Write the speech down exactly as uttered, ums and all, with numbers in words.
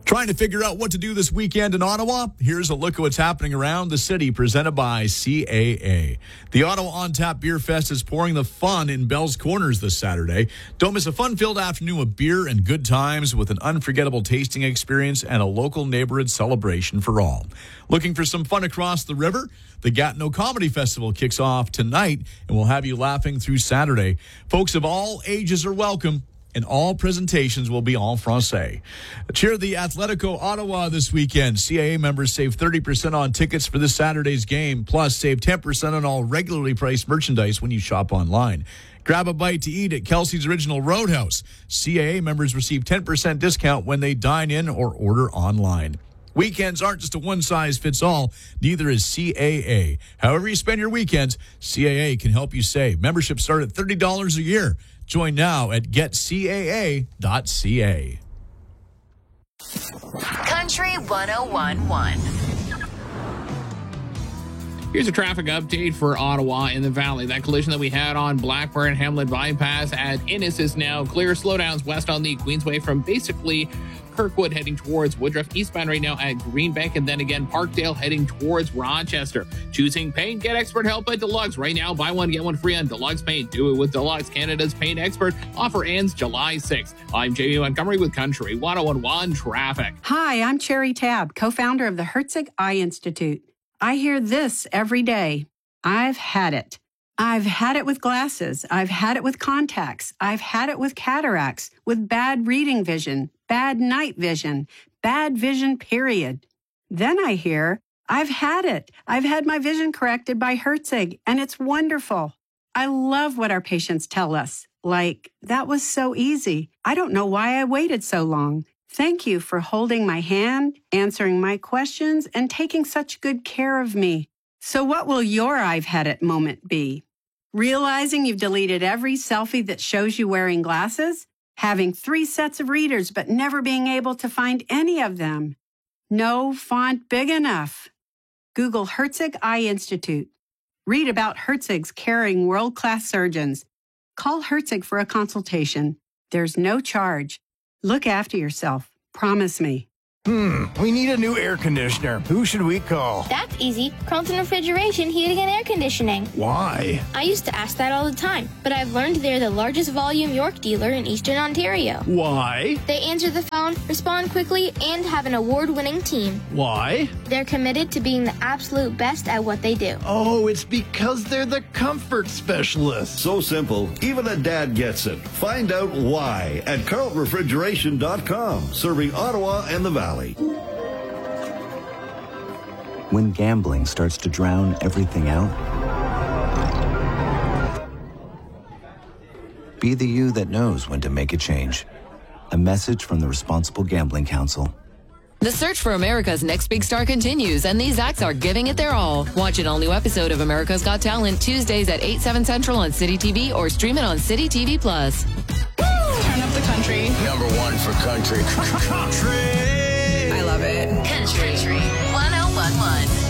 Trying to figure out what to do this weekend in Ottawa? Here's a look at what's happening around the city, presented by C A A. The Ottawa On Tap Beer Fest is pouring the fun in Bell's Corners this Saturday. Don't miss a fun-filled afternoon of beer and good times with an unforgettable tasting experience and a local neighborhood celebration for all. Looking for some fun across the river? The Gatineau Comedy Festival kicks off tonight and will have you laughing through Saturday. Folks of all ages are welcome, and all presentations will be en français. Cheer the Atletico Ottawa this weekend. C A A members save thirty percent on tickets for this Saturday's game, plus save ten percent on all regularly priced merchandise when you shop online. Grab a bite to eat at Kelsey's Original Roadhouse. C A A members receive ten percent discount when they dine in or order online. Weekends aren't just a one-size-fits-all. Neither is C A A. However you spend your weekends, C A A can help you save. Memberships start at thirty dollars a year. Join now at get c a a dot c a. Country one oh one point one. Here's a traffic update for Ottawa and the Valley. That collision that we had on Blackburn Hamlet Bypass at Innis is now clear. Slowdowns west on the Queensway from basically Kirkwood heading towards Woodruff, eastbound right now at Greenbank, and then again Parkdale heading towards Rochester. Choosing paint, get expert help at Deluxe. Right now, buy one, get one free on Deluxe Paint. Do it with Deluxe, Canada's paint expert. Offer ends July sixth. I'm Jamie Montgomery with Country one oh one point one Traffic. Hi, I'm Cherry Tabb, co-founder of the Herzig Eye Institute. I hear this every day. I've had it. I've had it with glasses. I've had it with contacts. I've had it with cataracts, with bad reading vision, bad night vision, bad vision, period. Then I hear, I've had it. I've had my vision corrected by Herzig, and it's wonderful. I love what our patients tell us. Like, that was so easy. I don't know why I waited so long. Thank you for holding my hand, answering my questions, and taking such good care of me. So what will your I've had it moment be? Realizing you've deleted every selfie that shows you wearing glasses? Having three sets of readers but never being able to find any of them? No font big enough? Google Herzig Eye Institute. Read about Herzig's caring world-class surgeons. Call Herzig for a consultation. There's no charge. Look after yourself. Promise me. Hmm, we need a new air conditioner. Who should we call? That's easy. Carlton Refrigeration, Heating and Air Conditioning. Why? I used to ask that all the time, but I've learned they're the largest volume York dealer in Eastern Ontario. Why? They answer the phone, respond quickly, and have an award-winning team. Why? They're committed to being the absolute best at what they do. Oh, it's because they're the comfort specialists. So simple, even a dad gets it. Find out why at carlton refrigeration dot com, serving Ottawa and the Valley. When gambling starts to drown everything out, be the you that knows when to make a change. A message from the Responsible Gambling Council. The search for America's Next Big Star continues, and these acts are giving it their all. Watch an all-new episode of America's Got Talent Tuesdays at eight, seven Central on City T V or stream it on City T V Plus. Turn up the country. Number one for country. Country! I love it. Country one oh one point one.